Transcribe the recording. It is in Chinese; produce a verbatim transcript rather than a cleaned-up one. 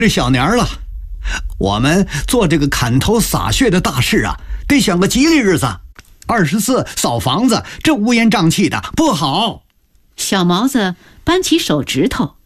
这小年了，我们做这个砍头洒血的大事啊，得选个吉利日子。二十四扫房子，这乌烟瘴气的不好。 小毛子扳起手指头，